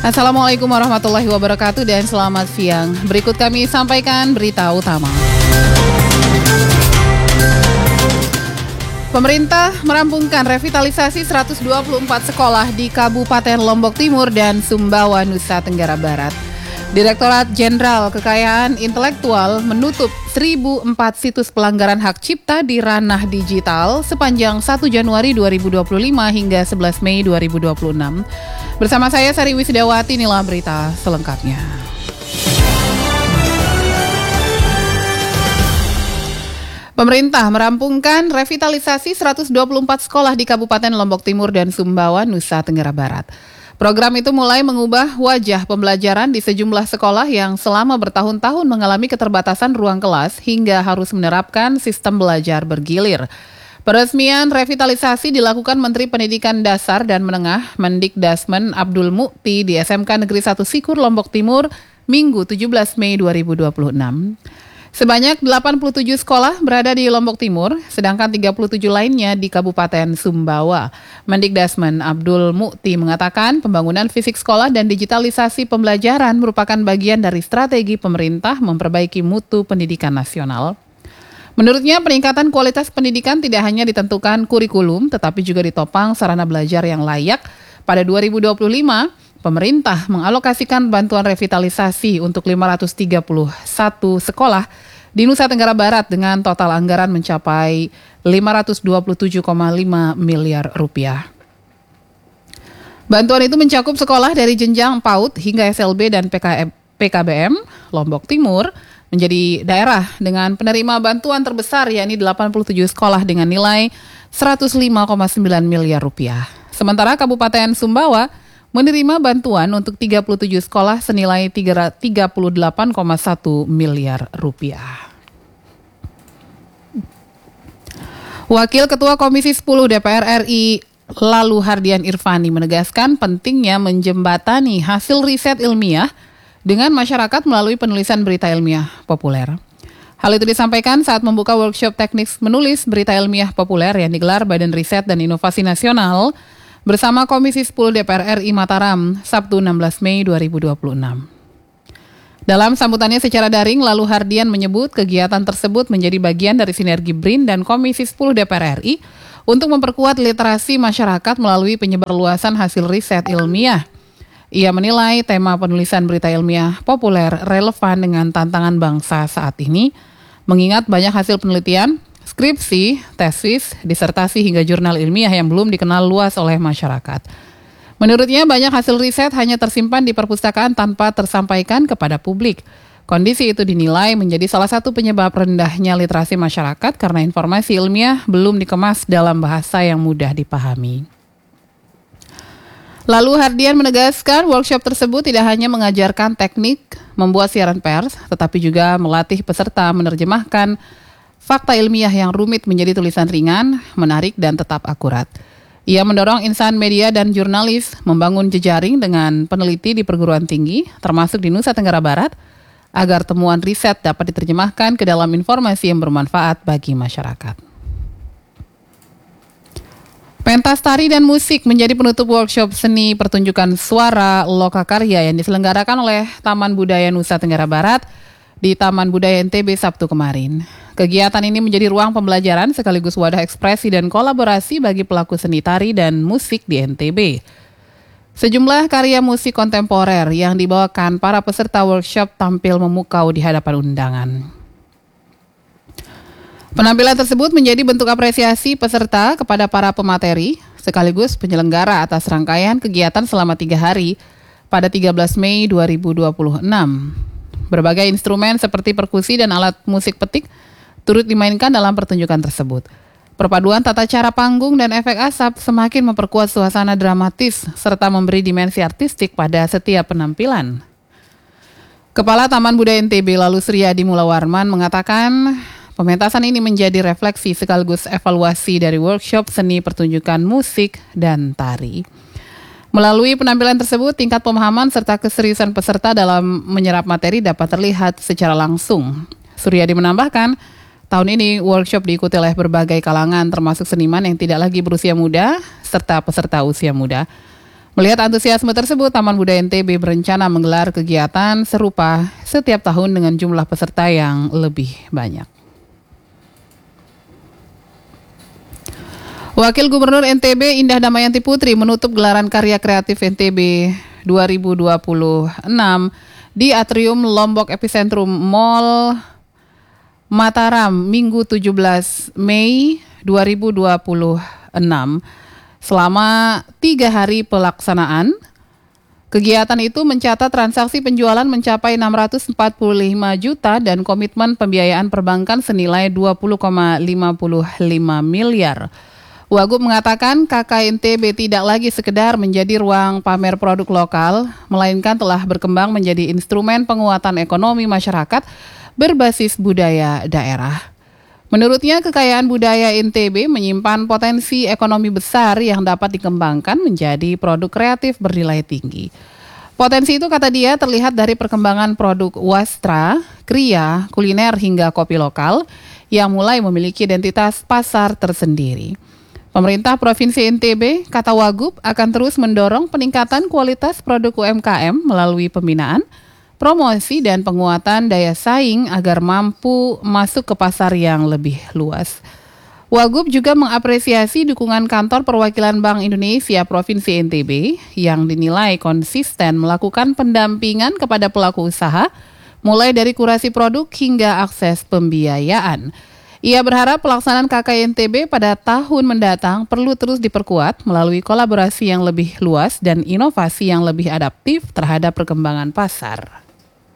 Assalamualaikum warahmatullahi wabarakatuh dan selamat siang. Berikut kami sampaikan berita utama. Pemerintah merampungkan revitalisasi 124 sekolah di Kabupaten Lombok Timur dan Sumbawa, Nusa Tenggara Barat. Direktorat Jenderal Kekayaan Intelektual menutup 1.004 situs pelanggaran hak cipta di ranah digital sepanjang 1 Januari 2025 hingga 11 Mei 2026. Bersama saya Sari Wisdawati, inilah berita selengkapnya. Pemerintah merampungkan revitalisasi 124 sekolah di Kabupaten Lombok Timur dan Sumbawa, Nusa Tenggara Barat. Program itu mulai mengubah wajah pembelajaran di sejumlah sekolah yang selama bertahun-tahun mengalami keterbatasan ruang kelas hingga harus menerapkan sistem belajar bergilir. Peresmian revitalisasi dilakukan Menteri Pendidikan Dasar dan Menengah Mendikdasmen Abdul Mukti di SMK Negeri 1 Sikur, Lombok Timur, Minggu 17 Mei 2026. Sebanyak 87 sekolah berada di Lombok Timur, sedangkan 37 lainnya di Kabupaten Sumbawa. Mendikdasmen Abdul Mukti mengatakan pembangunan fisik sekolah dan digitalisasi pembelajaran merupakan bagian dari strategi pemerintah memperbaiki mutu pendidikan nasional. Menurutnya, peningkatan kualitas pendidikan tidak hanya ditentukan kurikulum, tetapi juga ditopang sarana belajar yang layak. Pada 2025, pemerintah mengalokasikan bantuan revitalisasi untuk 531 sekolah di Nusa Tenggara Barat dengan total anggaran mencapai 527,5 miliar rupiah. Bantuan itu mencakup sekolah dari jenjang PAUD hingga SLB dan PKBM. Lombok Timur menjadi daerah dengan penerima bantuan terbesar, yakni 87 sekolah dengan nilai 105,9 miliar rupiah. Sementara Kabupaten Sumbawa menerima bantuan untuk 37 sekolah senilai 38,1 miliar rupiah. Wakil Ketua Komisi 10 DPR RI Lalu Hardian Irfani menegaskan pentingnya menjembatani hasil riset ilmiah dengan masyarakat melalui penulisan berita ilmiah populer. Hal itu disampaikan saat membuka workshop teknik menulis berita ilmiah populer yang digelar Badan Riset dan Inovasi Nasional bersama Komisi 10 DPR RI Mataram, Sabtu 16 Mei 2026. Dalam sambutannya secara daring, Lalu Hardian menyebut kegiatan tersebut menjadi bagian dari sinergi BRIN dan Komisi 10 DPR RI untuk memperkuat literasi masyarakat melalui penyebarluasan hasil riset ilmiah. Ia menilai tema penulisan berita ilmiah populer relevan dengan tantangan bangsa saat ini, mengingat banyak hasil penelitian, skripsi, tesis, disertasi hingga jurnal ilmiah yang belum dikenal luas oleh masyarakat. Menurutnya banyak hasil riset hanya tersimpan di perpustakaan tanpa tersampaikan kepada publik. Kondisi itu dinilai menjadi salah satu penyebab rendahnya literasi masyarakat karena informasi ilmiah belum dikemas dalam bahasa yang mudah dipahami. Lalu Hardian menegaskan workshop tersebut tidak hanya mengajarkan teknik membuat siaran pers, tetapi juga melatih peserta menerjemahkan fakta ilmiah yang rumit menjadi tulisan ringan, menarik, dan tetap akurat. Ia mendorong insan media dan jurnalis membangun jejaring dengan peneliti di perguruan tinggi, termasuk di Nusa Tenggara Barat, agar temuan riset dapat diterjemahkan ke dalam informasi yang bermanfaat bagi masyarakat. Pentas tari dan musik menjadi penutup workshop seni pertunjukan suara Lokakarya yang diselenggarakan oleh Taman Budaya Nusa Tenggara Barat di Taman Budaya NTB Sabtu kemarin. Kegiatan ini menjadi ruang pembelajaran sekaligus wadah ekspresi dan kolaborasi bagi pelaku seni tari dan musik di NTB. Sejumlah karya musik kontemporer yang dibawakan para peserta workshop tampil memukau di hadapan undangan. Penampilan tersebut menjadi bentuk apresiasi peserta kepada para pemateri, sekaligus penyelenggara atas rangkaian kegiatan selama 3 hari pada 13 Mei 2026. Berbagai instrumen seperti perkusi dan alat musik petik turut dimainkan dalam pertunjukan tersebut. Perpaduan tata cara panggung dan efek asap semakin memperkuat suasana dramatis serta memberi dimensi artistik pada setiap penampilan. Kepala Taman Budaya NTB Lalu Sriadi Mulawarman mengatakan, pementasan ini menjadi refleksi sekaligus evaluasi dari workshop seni pertunjukan musik dan tari. Melalui penampilan tersebut, tingkat pemahaman serta keseriusan peserta dalam menyerap materi dapat terlihat secara langsung. Suryadi menambahkan, tahun ini workshop diikuti oleh berbagai kalangan termasuk seniman yang tidak lagi berusia muda serta peserta usia muda. Melihat antusiasme tersebut, Taman Budaya NTB berencana menggelar kegiatan serupa setiap tahun dengan jumlah peserta yang lebih banyak. Wakil Gubernur NTB Indah Damayanti Putri menutup gelaran Karya Kreatif NTB 2026 di Atrium Lombok Epicentrum Mall Mataram Minggu 17 Mei 2026. Selama 3 hari pelaksanaan, kegiatan itu mencatat transaksi penjualan mencapai 645 juta dan komitmen pembiayaan perbankan senilai 20,55 miliar. Wagub mengatakan KKNTB tidak lagi sekedar menjadi ruang pamer produk lokal, melainkan telah berkembang menjadi instrumen penguatan ekonomi masyarakat berbasis budaya daerah. Menurutnya, kekayaan budaya NTB menyimpan potensi ekonomi besar yang dapat dikembangkan menjadi produk kreatif bernilai tinggi. Potensi itu, kata dia, terlihat dari perkembangan produk wastra, kriya, kuliner hingga kopi lokal yang mulai memiliki identitas pasar tersendiri. Pemerintah Provinsi NTB, kata Wagub, akan terus mendorong peningkatan kualitas produk UMKM melalui pembinaan, promosi dan penguatan daya saing agar mampu masuk ke pasar yang lebih luas. Wagub juga mengapresiasi dukungan Kantor Perwakilan Bank Indonesia Provinsi NTB yang dinilai konsisten melakukan pendampingan kepada pelaku usaha, mulai dari kurasi produk hingga akses pembiayaan. Ia berharap pelaksanaan KKNTB pada tahun mendatang perlu terus diperkuat melalui kolaborasi yang lebih luas dan inovasi yang lebih adaptif terhadap perkembangan pasar.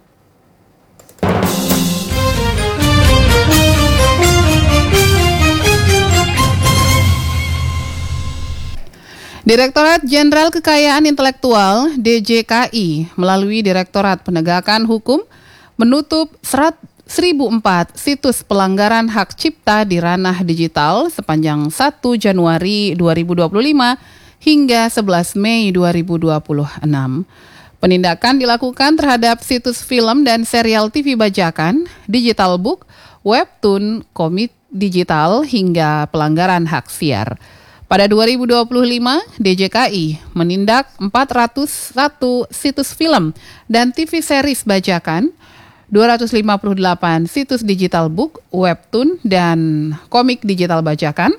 Direktorat Jenderal Kekayaan Intelektual DJKI melalui Direktorat Penegakan Hukum menutup 1.004 situs pelanggaran hak cipta di ranah digital sepanjang 1 Januari 2025 hingga 11 Mei 2026. Penindakan dilakukan terhadap situs film dan serial TV bajakan, digital book, webtoon, komik digital hingga pelanggaran hak siar. Pada 2025, DJKI menindak 401 situs film dan TV series bajakan, 258 situs digital book, webtoon, dan komik digital bajakan,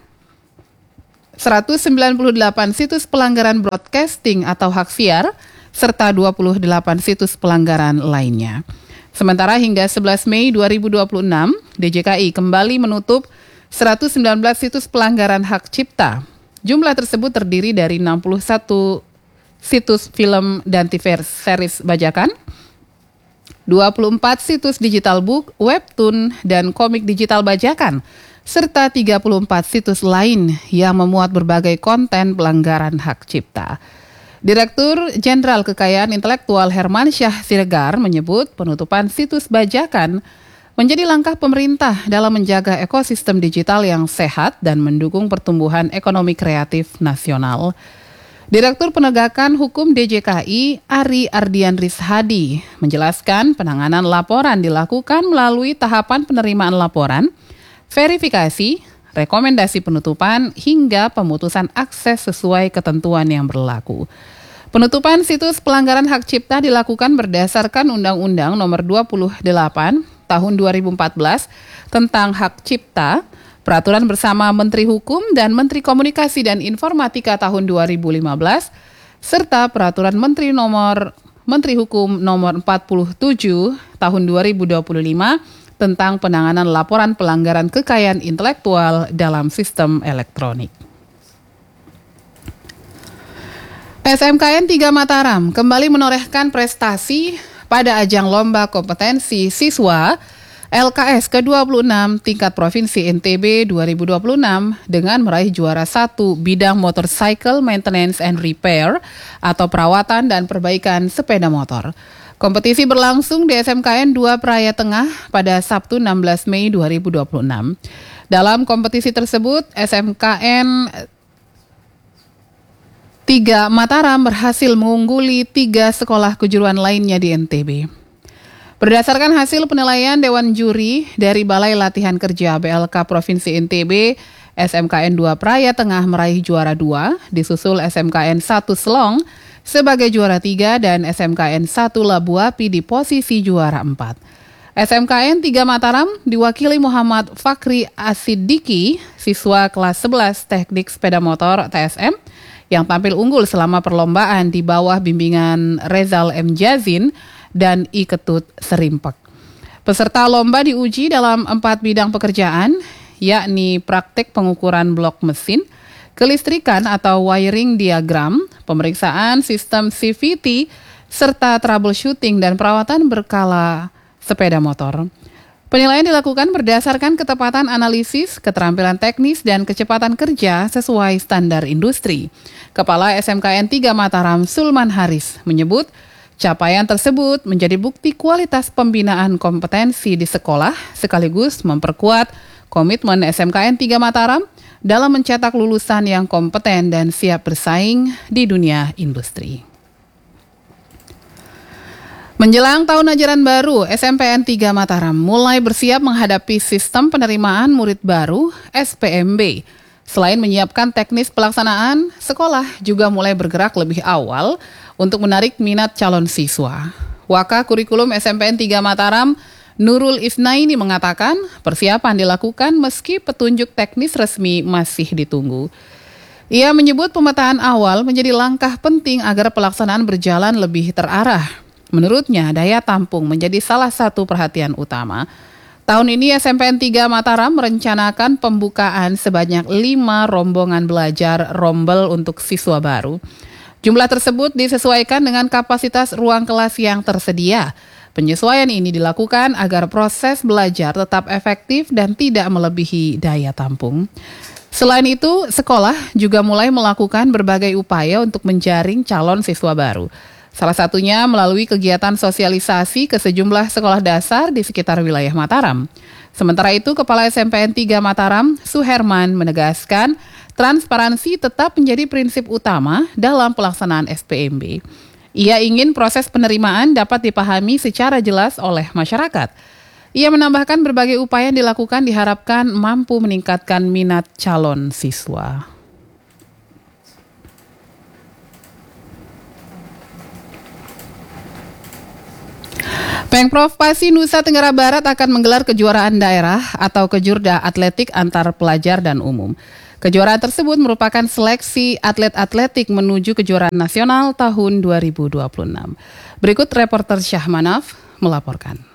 198 situs pelanggaran broadcasting atau hak siar, serta 28 situs pelanggaran lainnya. Sementara hingga 11 Mei 2026, DJKI kembali menutup 119 situs pelanggaran hak cipta. Jumlah tersebut terdiri dari 61 situs film dan TV series bajakan, 24 situs digital book, webtoon, dan komik digital bajakan, serta 34 situs lain yang memuat berbagai konten pelanggaran hak cipta. Direktur Jenderal Kekayaan Intelektual Hermansyah Siregar menyebut penutupan situs bajakan menjadi langkah pemerintah dalam menjaga ekosistem digital yang sehat dan mendukung pertumbuhan ekonomi kreatif nasional. Direktur Penegakan Hukum DJKI Ari Ardian Rishadi menjelaskan penanganan laporan dilakukan melalui tahapan penerimaan laporan, verifikasi, rekomendasi penutupan, hingga pemutusan akses sesuai ketentuan yang berlaku. Penutupan situs pelanggaran hak cipta dilakukan berdasarkan Undang-Undang Nomor 28 Tahun 2014 tentang Hak Cipta, Peraturan Bersama Menteri Hukum dan Menteri Komunikasi dan Informatika Tahun 2015, serta Peraturan Menteri Hukum Nomor 47 Tahun 2025 tentang penanganan laporan pelanggaran kekayaan intelektual dalam sistem elektronik. SMKN 3 Mataram kembali menorehkan prestasi pada ajang lomba kompetensi siswa LKS ke-26 tingkat Provinsi NTB 2026 dengan meraih juara 1 bidang motorcycle maintenance and repair atau perawatan dan perbaikan sepeda motor. Kompetisi berlangsung di SMKN 2 Praia Tengah pada Sabtu 16 Mei 2026. Dalam kompetisi tersebut, SMKN 3 Mataram berhasil mengungguli 3 sekolah kejuruan lainnya di NTB. Berdasarkan hasil penilaian Dewan Juri dari Balai Latihan Kerja BLK Provinsi NTB, SMKN 2 Praia Tengah meraih juara 2, disusul SMKN 1 Selong sebagai juara 3 dan SMKN 1 Labu Api di posisi juara 4. SMKN 3 Mataram diwakili Muhammad Fakri Asidiki, siswa kelas 11 Teknik Sepeda Motor TSM, yang tampil unggul selama perlombaan di bawah bimbingan Rezal M. Jazin dan I. Ketut Serimpek. Peserta lomba diuji dalam 4 bidang pekerjaan, yakni praktik pengukuran blok mesin, kelistrikan atau wiring diagram, pemeriksaan sistem CVT, serta troubleshooting dan perawatan berkala sepeda motor. Penilaian dilakukan berdasarkan ketepatan analisis, keterampilan teknis, dan kecepatan kerja sesuai standar industri. Kepala SMKN 3 Mataram, Sulman Haris, menyebut capaian tersebut menjadi bukti kualitas pembinaan kompetensi di sekolah sekaligus memperkuat komitmen SMKN 3 Mataram dalam mencetak lulusan yang kompeten dan siap bersaing di dunia industri. Menjelang tahun ajaran baru, SMPN 3 Mataram mulai bersiap menghadapi sistem penerimaan murid baru SPMB. Selain menyiapkan teknis pelaksanaan, sekolah juga mulai bergerak lebih awal untuk menarik minat calon siswa. Waka Kurikulum SMPN 3 Mataram, Nurul Isnaini mengatakan persiapan dilakukan meski petunjuk teknis resmi masih ditunggu. Ia menyebut pemetaan awal menjadi langkah penting agar pelaksanaan berjalan lebih terarah. Menurutnya, daya tampung menjadi salah satu perhatian utama. Tahun ini SMPN 3 Mataram merencanakan pembukaan sebanyak 5 rombongan belajar rombel untuk siswa baru. Jumlah tersebut disesuaikan dengan kapasitas ruang kelas yang tersedia. Penyesuaian ini dilakukan agar proses belajar tetap efektif dan tidak melebihi daya tampung. Selain itu, sekolah juga mulai melakukan berbagai upaya untuk menjaring calon siswa baru. Salah satunya melalui kegiatan sosialisasi ke sejumlah sekolah dasar di sekitar wilayah Mataram. Sementara itu, Kepala SMPN 3 Mataram, Suherman, menegaskan transparansi tetap menjadi prinsip utama dalam pelaksanaan SPMB. Ia ingin proses penerimaan dapat dipahami secara jelas oleh masyarakat. Ia menambahkan berbagai upaya yang dilakukan diharapkan mampu meningkatkan minat calon siswa. Pemprov Pasi Nusa Tenggara Barat akan menggelar kejuaraan daerah atau kejurda atletik antar pelajar dan umum. Kejuaraan tersebut merupakan seleksi atlet atletik menuju kejuaraan nasional tahun 2026. Berikut reporter Syahmanaf melaporkan.